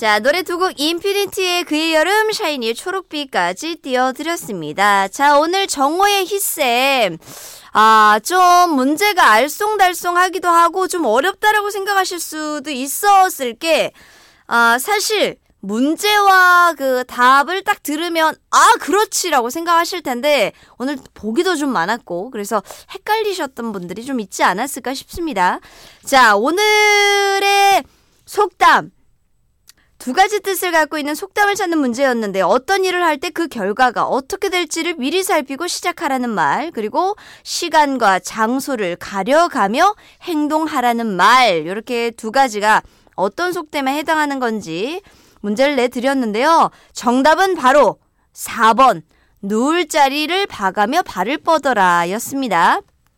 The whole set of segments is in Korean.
자, 노래 두 곡 인피니티의 그의 여름, 샤이니의 초록빛까지 띄워드렸습니다. 자, 오늘 정호의 히쌤. 좀 문제가 알쏭달쏭하기도 하고 좀 어렵다라고 생각하실 수도 있었을 게, 사실 문제와 그 답을 딱 들으면 그렇지라고 생각하실 텐데 오늘 보기도 좀 많았고 그래서 헷갈리셨던 분들이 좀 있지 않았을까 싶습니다. 자, 오늘의 속담. 두 가지 뜻을 갖고 있는 속담을 찾는 문제였는데 어떤 일을 할 때 그 결과가 어떻게 될지를 미리 살피고 시작하라는 말, 그리고 시간과 장소를 가려가며 행동하라는 말, 이렇게 두 가지가 어떤 속담에 해당하는 건지 문제를 내드렸는데요. 정답은 바로 4번 누울 자리를 봐가며 발을 뻗어라 였습니다.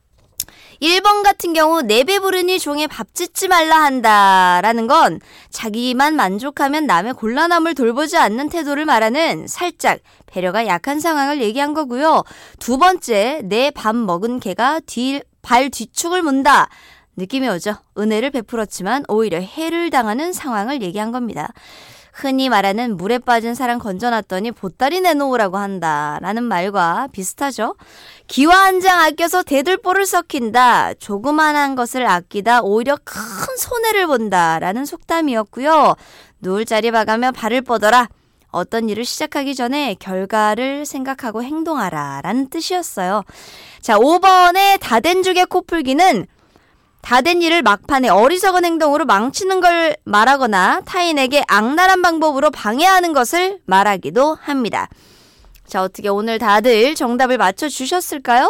1번 같은 경우 내 배부르니 종에 밥 짓지 말라 한다라는 건 자기만 만족하면 남의 곤란함을 돌보지 않는 태도를 말하는 살짝 배려가 약한 상황을 얘기한 거고요. 두 번째, 내 밥 먹은 개가 발 뒤축을 문다. 느낌이 오죠? 은혜를 베풀었지만 오히려 해를 당하는 상황을 얘기한 겁니다. 흔히 말하는 물에 빠진 사람 건져놨더니 보따리 내놓으라고 한다라는 말과 비슷하죠. 기와 한 장 아껴서 대들보를 썩힌다. 조그만한 것을 아끼다 오히려 큰 손해를 본다라는 속담이었고요. 누울 자리 봐가며 발을 뻗어라. 어떤 일을 시작하기 전에 결과를 생각하고 행동하라 라는 뜻이었어요. 자, 5번의 다된 죽의 코풀기는 다된 일을 막판에 어리석은 행동으로 망치는 걸 말하거나 타인에게 악랄한 방법으로 방해하는 것을 말하기도 합니다. 자, 어떻게 오늘 다들 정답을 맞춰주셨을까요?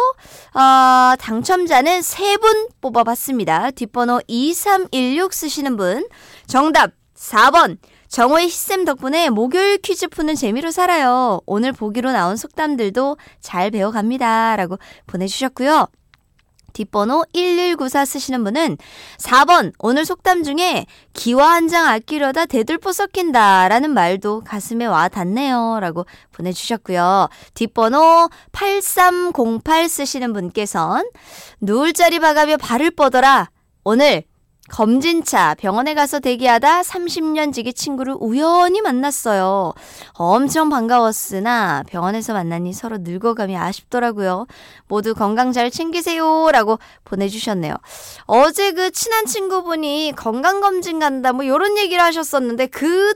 당첨자는 3분 뽑아봤습니다. 뒷번호 2316 쓰시는 분, 정답 4번 정호의 히쌤 덕분에 목요일 퀴즈 푸는 재미로 살아요. 오늘 보기로 나온 속담들도 잘 배워갑니다 라고 보내주셨고요. 뒷번호 1194 쓰시는 분은 4번 오늘 속담 중에 기와 한 장 아끼려다 대들보 썩힌다 라는 말도 가슴에 와 닿네요 라고 보내주셨고요. 뒷번호 8308 쓰시는 분께선 누울 자리 봐가며 발을 뻗어라. 오늘 검진차 병원에 가서 대기하다 30년 지기 친구를 우연히 만났어요. 엄청 반가웠으나 병원에서 만나니 서로 늙어감이 아쉽더라고요. 모두 건강 잘 챙기세요 라고 보내주셨네요. 어제 그 친한 친구분이 건강검진 간다 뭐 이런 얘기를 하셨었는데 그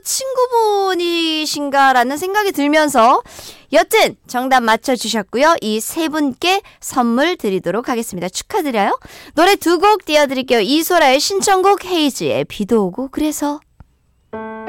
친구분이신가 라는 생각이 들면서 여튼 정답 맞춰주셨고요. 이 세 분께 선물 드리도록 하겠습니다. 축하드려요. 노래 두 곡 띄워드릴게요. 이소라의 신청곡 헤이즈의 비도 오고 그래서.